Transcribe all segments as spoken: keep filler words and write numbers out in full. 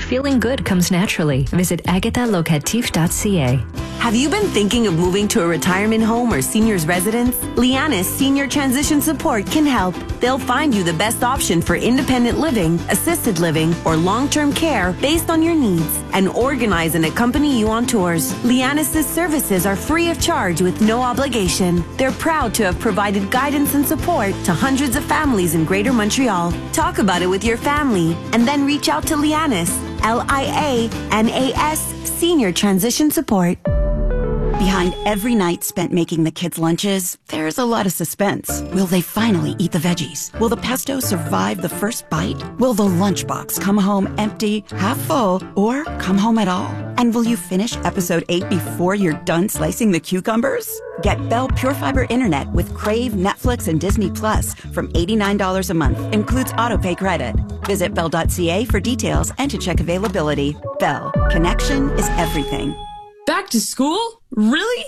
Feeling good comes naturally. Visit agatha locatif dot c a. Have you been thinking of moving to a retirement home or senior's residence? Lianis Senior Transition Support can help. They'll find you the best option for independent living, assisted living, or long-term care based on your needs and organize and accompany you on tours. Lianis' services are free of charge with no obligation. They're proud to have provided guidance and support to hundreds of families in Greater Montreal. Talk about it with your family and then reach out to Lianis, L I A N A S, Senior Transition Support. Behind every night spent making the kids' lunches, there's a lot of suspense. Will they finally eat the veggies? Will the pesto survive the first bite? Will the lunchbox come home empty, half full, or come home at all? And will you finish episode eight before you're done slicing the cucumbers? Get Bell Pure Fiber Internet with Crave, Netflix, and Disney Plus from eighty-nine dollars a month. Includes autopay credit. Visit bell dot c a for details and to check availability. Bell. Connection is everything. Back to school? Really?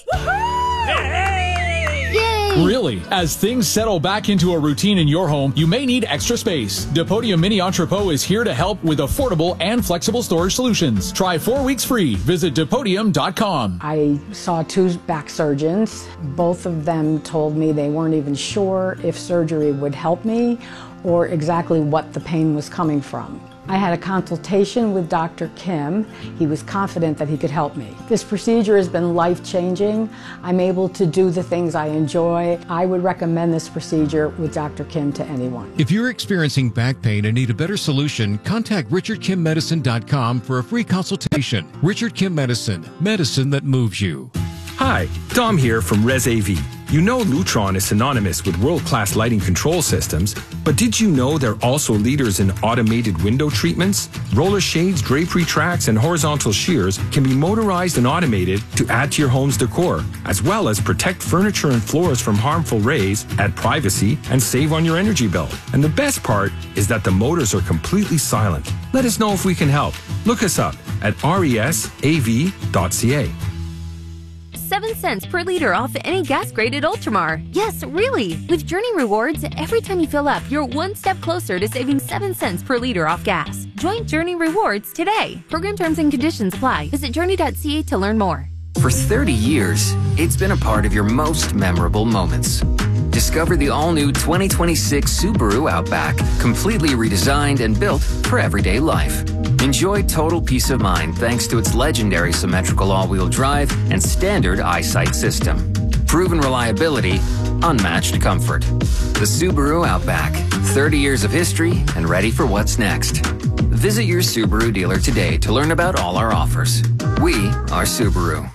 Yay! Really? As things settle back into a routine in your home, you may need extra space. Depodium Mini Entrepot is here to help with affordable and flexible storage solutions. Try four weeks free. Visit depodium dot com. I saw two back surgeons. Both of them told me they weren't even sure if surgery would help me or exactly what the pain was coming from. I had a consultation with Doctor Kim. He was confident that he could help me. This procedure has been life-changing. I'm able to do the things I enjoy. I would recommend this procedure with Doctor Kim to anyone. If you're experiencing back pain and need a better solution, contact richard kim medicine dot com for a free consultation. Richard Kim Medicine, medicine that moves you. Hi, Dom here from Res A V. You know Lutron is synonymous with world-class lighting control systems, but did you know they're also leaders in automated window treatments? Roller shades, drapery tracks, and horizontal shears can be motorized and automated to add to your home's decor, as well as protect furniture and floors from harmful rays, add privacy, and save on your energy bill. And the best part is that the motors are completely silent. Let us know if we can help. Look us up at resav dot c a. seven cents per liter off any gas-graded Ultramar. Yes, really! With Journey Rewards, every time you fill up, you're one step closer to saving seven cents per liter off gas. Join Journey Rewards today. Program terms and conditions apply. Visit journey dot c a to learn more. For thirty years, it's been a part of your most memorable moments. Discover the all-new twenty twenty-six Subaru Outback, completely redesigned and built for everyday life. Enjoy total peace of mind thanks to its legendary symmetrical all-wheel drive and standard eyesight system. Proven reliability, unmatched comfort. The Subaru Outback, thirty years of history and ready for what's next. Visit your Subaru dealer today to learn about all our offers. We are Subaru.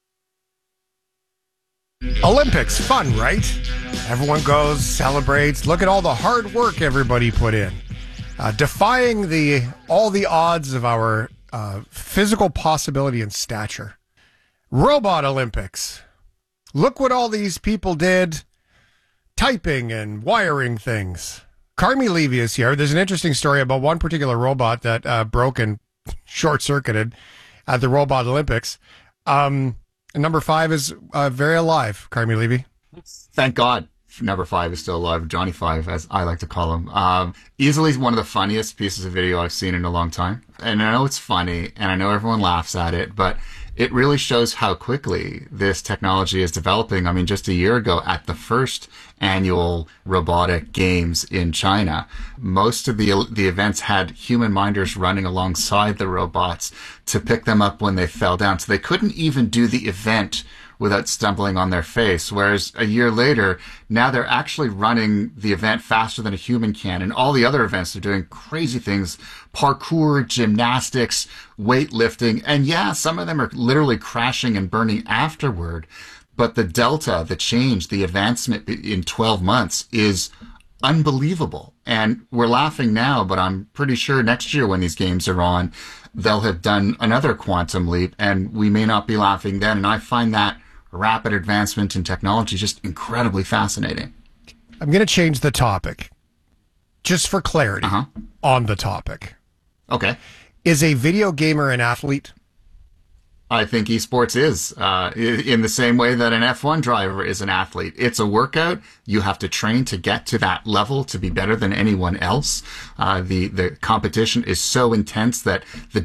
Olympics, fun, right? Everyone goes, celebrates. Look at all the hard work everybody put in. Uh, defying the all the odds of our uh, physical possibility and stature. Robot Olympics. Look what all these people did, typing and wiring things. Carmi Levy is here. There's an interesting story about one particular robot that uh, broke and short-circuited at the Robot Olympics. Um, number five is uh, very alive, Carmi Levy. Thank God. Number five is still alive, Johnny Five, as I like to call him. Um, easily one of the funniest pieces of video I've seen in a long time. And I know it's funny, and I know everyone laughs at it, but it really shows how quickly this technology is developing. I mean, just a year ago at the first annual robotic games in China, most of the the events had human minders running alongside the robots to pick them up when they fell down. So they couldn't even do the event without stumbling on their face. Whereas a year later, now they're actually running the event faster than a human can. And all the other events, they're doing crazy things, parkour, gymnastics, weightlifting. And yeah, some of them are literally crashing and burning afterward. But the delta, the change, the advancement in twelve months is unbelievable. And we're laughing now, but I'm pretty sure next year when these games are on, they'll have done another quantum leap, and we may not be laughing then. And I find that rapid advancement in technology just incredibly fascinating. I'm going to change the topic, just for clarity uh-huh. on the topic. Okay. Is a video gamer an athlete? I think esports is, uh, in the same way that an F one driver is an athlete. It's a workout. You have to train to get to that level to be better than anyone else. Uh, the, the competition is so intense that the